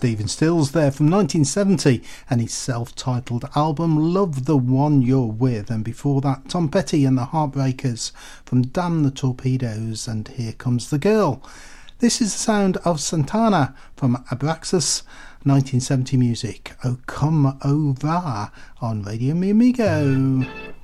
Stephen Stills there from 1970 and his self-titled album Love the One You're With, and before that Tom Petty and the Heartbreakers from Damn the Torpedoes and Here Comes the Girl. This is the sound of Santana from Abraxas, 1970 music. O Come Over on Radio Mi Amigo.